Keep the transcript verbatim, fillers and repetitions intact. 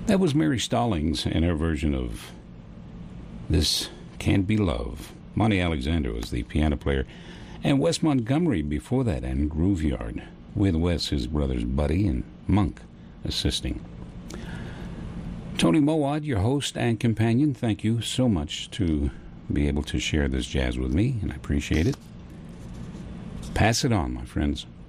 That was Mary Stallings and her version of This Can't Be Love. Monty Alexander was the piano player, and Wes Montgomery before that, and Grooveyard, with Wes, his brothers Buddy and Monk, assisting. Tony Mowat, your host and companion, thank you so much to be able to share this jazz with me, and I appreciate it. Pass it on, my friends.